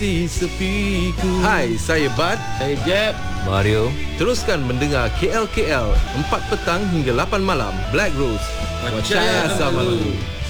sepiku. Hai, saya Bad. Saya Jeb. Mario. Teruskan mendengar KL 4 petang hingga 8 malam. Black Rose. Percaya sama lu.